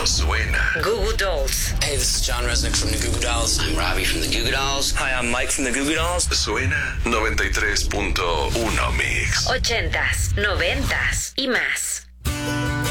suena. Goo Goo Dolls. Hey, this is John Resnick from the Goo Goo Dolls. I'm Robbie from the Goo Goo Dolls. Hi, I'm Mike from the Goo Goo Dolls. Suena 93.1 Mix. 80s, 90s y más.